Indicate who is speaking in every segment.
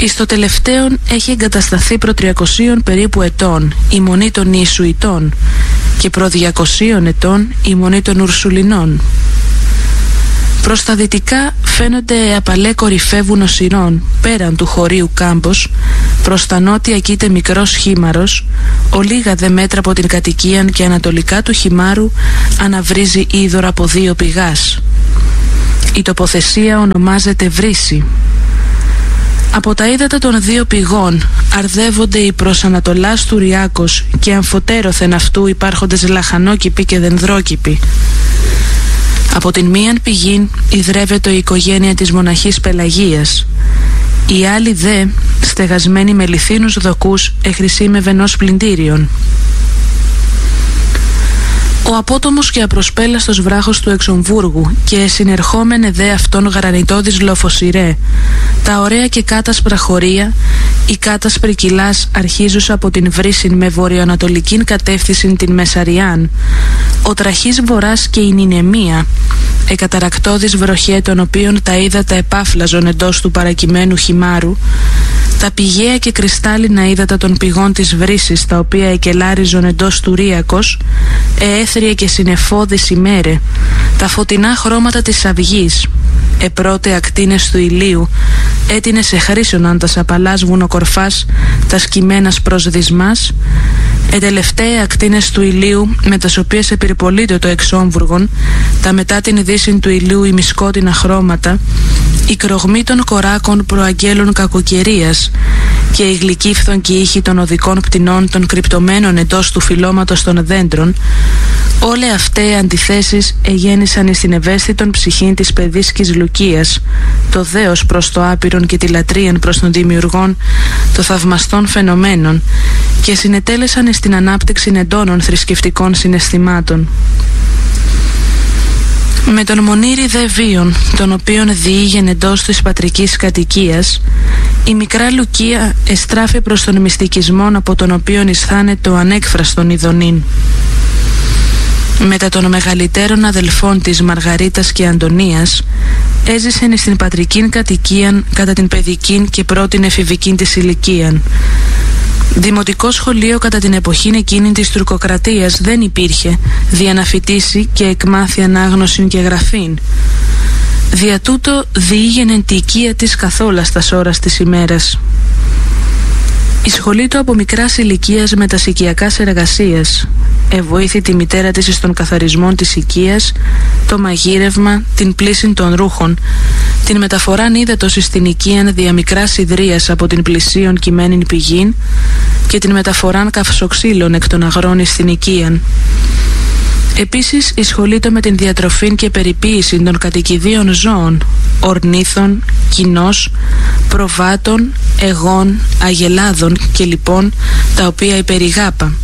Speaker 1: Εις το τελευταίον έχει εγκατασταθεί προ 300 περίπου ετών η μονή των Ιησουητών και προ 200 ετών η μονή των Ουρσουλινών. Προς τα δυτικά φαίνονται απαλέ κορυφεύουν οσυρών πέραν του χωρίου κάμπος, προς τα νότια κοίται μικρός χήμαρος, ολίγα δε μέτρα από την κατοικίαν και ανατολικά του χυμάρου αναβρίζει είδωρα από 2 πηγάς. Η τοποθεσία ονομάζεται Βρύση. Από τα ύδατα των 2 πηγών αρδεύονται οι προς Ανατολάς του Ριάκος και αμφωτέρωθεν αυτού υπάρχοντες λαχανόκηποι και δενδρόκηποι. Από την μίαν πηγήν ιδρεύεται η οικογένεια της μοναχής Πελαγίας. Η άλλη δε, στεγασμένη με λιθίνους δοκούς, εχρησίμευεν ως πλυντήριον. Ο απότομος και απροσπέλαστος βράχος του Εξομβούργου και συνερχόμενε δε αυτόν γαρανιτώδης λοφοσιρέ, τα ωραία και κάτασπρα χωρία, η κάτασπρη κιλάς αρχίζουσα από την Βρύσιν με βορειοανατολικήν κατεύθυνση την Μεσαριάν, ο τραχής βορράς και η Νινεμία, εκαταρακτώδης βροχέ των οποίων τα ύδατα επάφλαζον εντός του παρακειμένου χυμάρου, τα πηγαία και κρυστάλλινα ύδατα των πηγών της Βρύσης, τα οποία εκελάριζον εντός του Ρύακος, έθρια και συνεφώδης ημέρε, τα φωτεινά χρώματα της αυγής, επρώτε ακτίνες του ηλίου, έτεινες εχρήσωναν τας απαλάς βουνοκορφάς, τα σκυμμένας προς δυσμάς, τελευταία ακτίνες του ηλίου, με τας οποίες επιρρυπολείται το Εξόμβουργον, τα μετά την δύση του ηλίου ημισκότινα χρώματα, η κρογμή των κοράκων προαγγέλων κακοκαιρίας και η γλυκύφθον και ήχοι των οδικών πτηνών των κρυπτωμένων εντός του φυλλώματος των δέντρων, όλε αυτές αντιθέσεις εγέννησαν στην ευαίσθητον ψυχήν της παιδίσκης Λουκίας το δέος προς το άπειρον και τη λατρείαν προς τον δημιουργόν των θαυμαστών φαινομένων και συνετέλεσαν στην ανάπτυξη εντόνων θρησκευτικών συναισθημάτων. Με τον μονήρη δε βίον, τον οποίον διήγεν εντός της πατρικής κατοικίας, η μικρά Λουκία εστράφει προς τον μυστικισμόν από τον οποίον ισθάνεται ο ανέκφραστον ειδονήν. Μετά των μεγαλύτερων αδελφών της Μαργαρίτας και Αντωνίας, έζησεν στην πατρικήν κατοικίαν κατά την παιδικήν και πρώτην εφηβικήν της ηλικίαν. Δημοτικό σχολείο κατά την εποχή εκείνη της τουρκοκρατίας δεν υπήρχε, δια να φοιτήσει και εκμάθει ανάγνωσιν και γραφήν. Δια τούτο διήγενεν τη οικία της καθόλας τας ώρας της ημέρας. Η σχολή του από μικράς ηλικίας με τας οικιακάς εργασίας. Εβοήθη τη μητέρα της στον καθαρισμόν της οικίας, το μαγείρευμα, την πλύση των ρούχων, την μεταφοράν ύδατος στην οικίαν δια μικράς ιδρίας από την πλησίον κειμένην πηγήν και την μεταφοράν καυσοξύλων εκ των αγρών στην οικίαν. Επίσης εισχολείται με την διατροφή και περιποίηση των κατοικιδίων ζώων, ορνήθων, κοινός, προβάτων, εγών, αγελάδων και λοιπόν, τα οποία υπερηγάπα.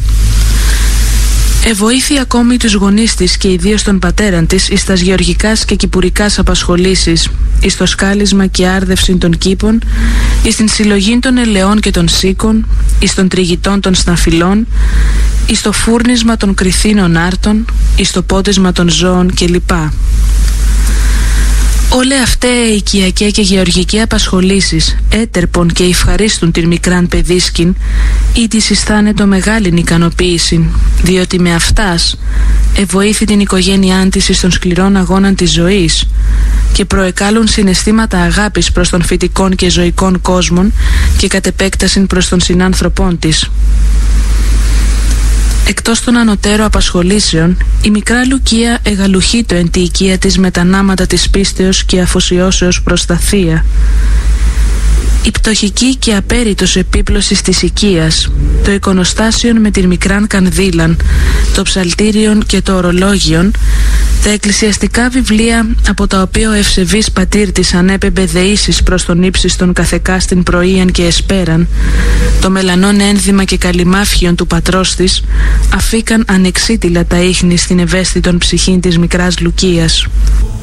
Speaker 1: Εβοήθη ακόμη τους γονείς της και ιδίως τον πατέραν της εις τας γεωργικάς και κυπουρικάς απασχολήσεις, εις το σκάλισμα και άρδευση των κήπων, εις την συλλογή των ελαιών και των σίκων, εις των τριγητών των σταφυλών, εις το φούρνισμα των κρυθίνων άρτων, εις το πότισμα των ζώων κλπ. Όλε αυτέ οι οικιακέ και γεωργικέ απασχολήσεις έτερπον και ευχαρίστουν την μικράν παιδίσκην ή της αισθάνετο μεγάλην ικανοποίηση, διότι με αυτάς εβοήθη την οικογένειά της εις των σκληρών αγώναν της ζωής και προεκάλουν συναισθήματα αγάπης προς των φυτικών και ζωικών κόσμων και κατ' επέκτασιν προς των συνάνθρωπών της. Εκτός των ανωτέρω απασχολήσεων, η μικρά Λουκία εγαλουχείτο εν τη οικία της με τα νάματα της πίστεως και αφοσιώσεως προς τα θεία. Η πτωχική και απέριτος επίπλωσης της οικίας, το εικονοστάσιον με την μικράν κανδύλαν, το ψαλτήριον και το ορολόγιον, τα εκκλησιαστικά βιβλία από τα οποία ο ευσεβής πατήρ της ανέπεμπε δεήσεις προς τον ύψιστον καθεκά στην πρωίαν και εσπέραν, το μελανόν ένδυμα και καλυμάφιον του πατρός της, αφήκαν ανεξίτηλα τα ίχνη στην ευαίσθητον ψυχήν της μικράς Λουκίας.